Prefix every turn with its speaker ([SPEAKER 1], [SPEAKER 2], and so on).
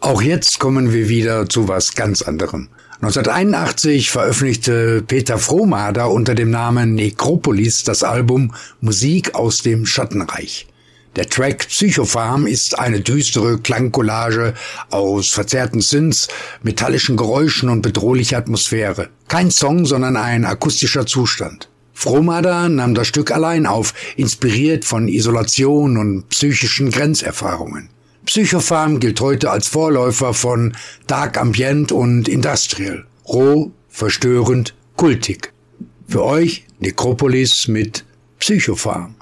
[SPEAKER 1] Auch jetzt kommen wir wieder zu was ganz anderem. 1981 veröffentlichte Peter Frohmader unter dem Namen Necropolis das Album Musik aus dem Schattenreich. Der Track Psychofarm ist eine düstere Klangcollage aus verzerrten Synths, metallischen Geräuschen und bedrohlicher Atmosphäre. Kein Song, sondern ein akustischer Zustand. Frohmader nahm das Stück allein auf, inspiriert von Isolation und psychischen Grenzerfahrungen. Psychofarm gilt heute als Vorläufer von Dark Ambient und Industrial. Roh, verstörend, kultig. Für euch Necropolis mit Psychofarm.